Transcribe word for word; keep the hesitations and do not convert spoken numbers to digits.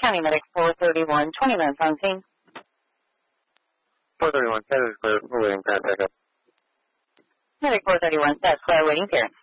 County Medic four thirty-one, twenty minutes on scene. four thirty-one, status clear, we're waiting for backup. Medic four thirty-one, status clear, waiting clearance.